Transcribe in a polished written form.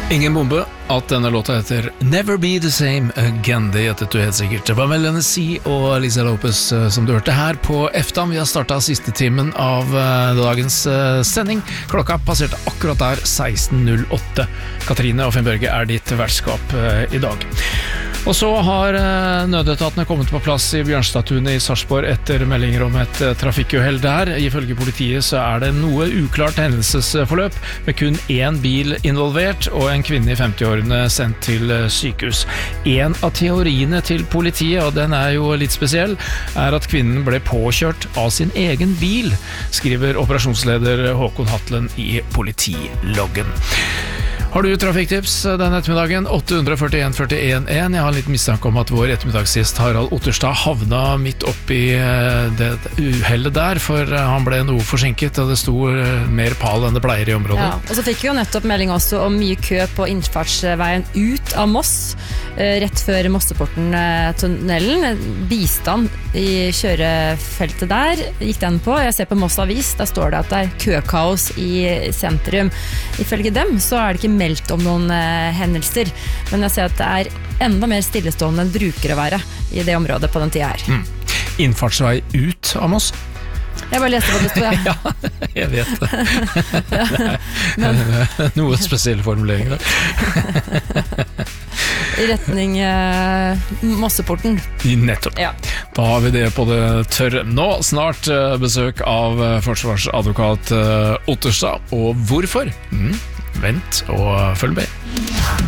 Ingen bombe at denne låta heter Never Be The Same Again. Det gjettet du helt sikkert. Det var Melanie C og Lisa Lopez som du hørte her på Eftan. Vi har startet siste timen av dagens sending. Klokka passerte akkurat der 16.08. Katrine og Finn Børge er ditt vertskap i dag. Og så har nødetatene kommet på plass i Bjørnstadtunet i Sarpsborg etter meldinger om et trafikkuhell der. Ifølge politiet så er det noe uklart hendelsesforløp med kun én bil involvert og en kvinne i 50-årene sendt til sykehus. En av teoriene til politiet, og den er jo litt spesiell, er at kvinnen ble påkjørt av sin egen bil, skriver operasjonsleder Håkon Hatlen i politiloggen. Har du trafikktips denne ettermiddagen? 841-41-1. Jeg har en liten mistanke om at vår ettermiddagsgjest Harald Otterstad havna midt oppi det uhellet der, for han ble noe forsinket, og det sto mer pal enn det pleier i området. Ja, og så fikk vi jo nettopp melding også om mye kø på innfartsveien ut av Moss, rett før Mosseporten-tunnelen. Bistand i kjørefeltet der gikk den på. Jeg ser på Moss Avis, der står det at det er køkaos i sentrum. Ifølge dem så er det ikke meldt om noen hendelser, men jeg ser at det er enda mer stillestående enn bruker å være i det området på den tida her. Innfartsvei ut av Moss? Jeg bare leste hva det stod, Ja, jeg vet det. Noe spesielle formuleringer da. I retning Mosseporten. Nettopp. Ja. Da har vi det på det tørre. Nå snart besøk av forsvarsadvokat Otterstad. Og hvorfor? Vent og følg med.